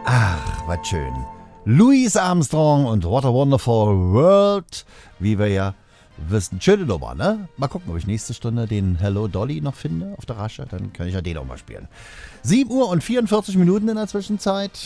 Ach, was schön. Louis Armstrong und What a Wonderful World, wie wir ja wissen. Schöne Nummer, ne? Mal gucken, ob ich nächste Stunde den Hello Dolly noch finde auf der Rasche. Dann kann ich ja den auch mal spielen. 7 Uhr und 44 Minuten in der Zwischenzeit.